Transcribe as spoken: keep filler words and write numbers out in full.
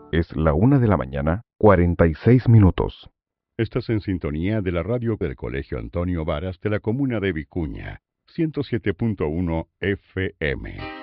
Es la una de la mañana, cuarenta y seis minutos. Estás en sintonía de la radio del Colegio Antonio Varas de la comuna de Vicuña, ciento siete punto uno F M.